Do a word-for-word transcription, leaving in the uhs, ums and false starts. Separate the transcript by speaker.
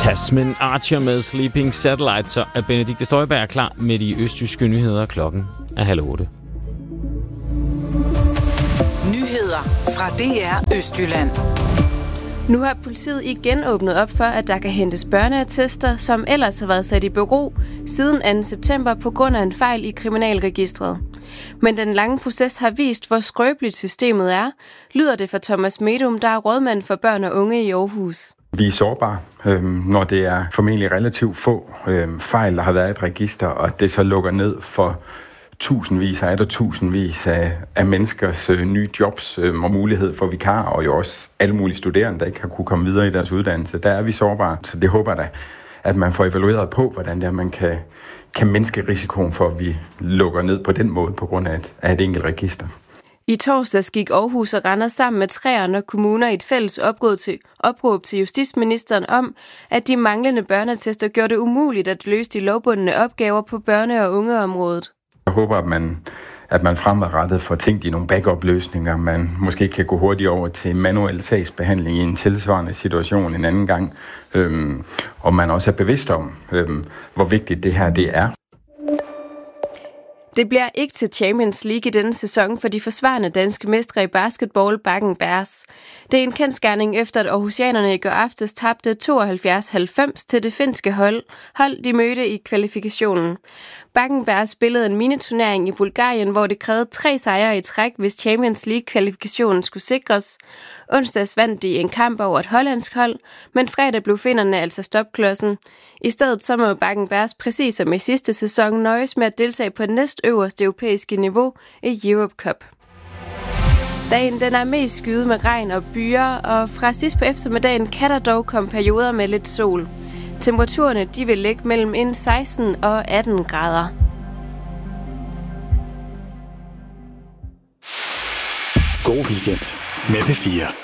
Speaker 1: Tasman Archer med Sleeping Satellite, så er Benedikte Støjberg klar med de østjyske nyheder. Klokken er halv otte.
Speaker 2: Nyheder fra D R Østjylland.
Speaker 3: Nu har politiet igen åbnet op for, at der kan hentes børneattester, som ellers har været sat i bero siden anden september på grund af en fejl i kriminalregistret. Men den lange proces har vist, hvor skrøbeligt systemet er, lyder det fra Thomas Medum, der er rådmand for børn og unge i Aarhus.
Speaker 4: Vi er sårbare, øh, når det er formentlig relativt få øh, fejl, der har været i et register, og det så lukker ned for tusindvis og tusindvis af, af menneskers øh, nye jobs øh, og mulighed for vikarer, og jo også alle mulige studerende, der ikke har kunne komme videre i deres uddannelse. Der er vi sårbare, så det håber jeg, at man får evalueret på, hvordan det er, man kan, kan mindske risikoen for, at vi lukker ned på den måde på grund af et, af et enkelt register.
Speaker 3: I torsdags gik Aarhus og Randers sammen med tre andre kommuner i et fælles opråb til, opråb til justitsministeren om, at de manglende børneattester gjorde det umuligt at løse de lovbundne opgaver på børne- og ungeområdet.
Speaker 4: Jeg håber, at man, at man fremadrettet får tænkt i nogle backup-løsninger. Man måske kan gå hurtigt over til manuel sagsbehandling i en tilsvarende situation en anden gang. Øhm, og man også er bevidst om, øhm, hvor vigtigt det her det er.
Speaker 3: Det bliver ikke til Champions League i denne sæson for de forsvarende danske mestre i basketball, Bakken Bears. Det er en kendsgerning efter, at aarhusianerne i går aftes tabte tooghalvfjerds halvfems til det finske hold, hold de mødte i kvalifikationen. Bakken Bears spillede en miniturnering i Bulgarien, hvor det krævede tre sejre i træk, hvis Champions League-kvalifikationen skulle sikres. Onsdags vandt de en kamp over et hollandsk hold, men fredag blev finnerne altså stopklodsen. I stedet så må Bakken Bears præcis som i sidste sæson nøjes med at deltage på det næstøverste europæiske niveau i Europe Cup. Dagen den er mest skyet med regn og byer, og fra sidst på eftermiddagen kan der dog komme perioder med lidt sol. Temperaturerne de vil ligge mellem en seksten og atten grader.
Speaker 5: God weekend med P fire.